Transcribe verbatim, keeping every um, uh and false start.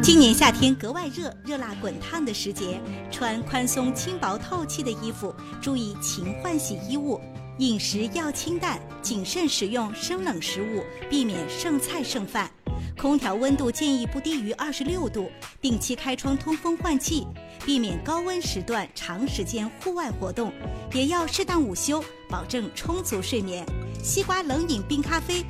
今年夏天格外热，热辣滚烫的时节，穿宽松轻薄透气的衣服，注意勤换洗衣物。饮食要清淡，谨慎食用生冷食物，避免剩菜剩饭。空调温度建议不低于二十六度，定期开窗通风换气，避免高温时段长时间户外活动，也要适当午休，保证充足睡眠。西瓜冷饮冰咖啡